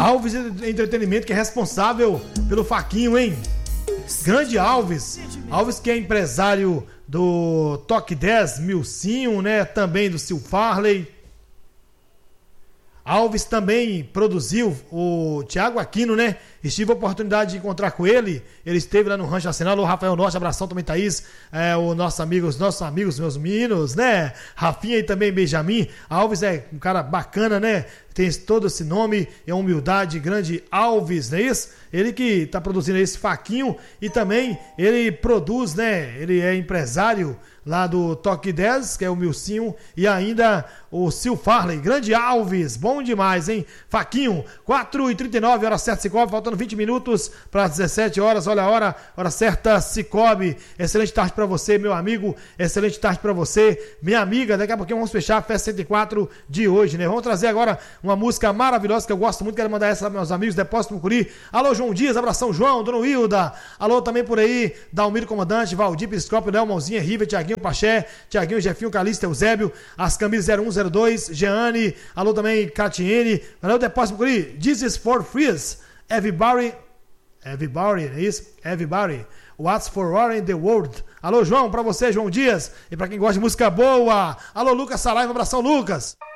Alves Entretenimento, que é responsável pelo Faquinho, hein? Grande Alves. Alves que é empresário do Toque 10, Milcinho, né? Também do Sil Farley. Alves também produziu o Thiago Aquino, né? Tive a oportunidade de encontrar com ele. Ele esteve lá no Rancho Arsenal. O Rafael Norte, abração também, Thaís. Os nossos amigos, meus meninos, né? Rafinha e também Benjamin. Alves é um cara bacana, né? Tem todo esse nome, é humildade, grande Alves, não é isso? Ele que tá produzindo esse Faquinho e também ele produz, né? Ele é empresário lá do Toque 10, que é o Milcinho, e ainda o Sil Farley. Grande Alves, bom demais, hein? Faquinho, 4h39, hora certa, Cicobi, faltando 20 minutos para 17 horas, olha a hora certa, Cicobi. Excelente tarde para você, meu amigo, excelente tarde para você, minha amiga. Daqui a pouquinho vamos fechar a Festa 104 de hoje, né? Vamos trazer agora uma música maravilhosa que eu gosto muito, quero mandar essa para meus amigos, Depósito Mucuri. Alô, João Dias, abração, João, Dona Wilda. Alô, também por aí, Dalmiro Comandante, Valdir Piscópio, Léo Mãozinha, Riva, Tiaguinho Paché, Tiaguinho, Jefinho, Calista, Eusébio, as camisas 0102, Jeane. Alô, também, Catiene. Alô, Depósito Mucuri, This is for Freeze. Everybody, é isso? Everybody. What's for all in the world? Alô, João, pra você, João Dias. E pra quem gosta de música boa. Alô, Lucas Saraiva, abração, Lucas.